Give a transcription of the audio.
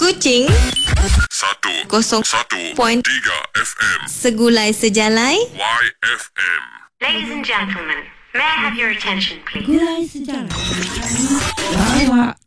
Kuching 101.3 FM Segulai Sejalai YFM. Ladies and gentlemen, may I have your attention, please? Gulai Sejarah. Bawa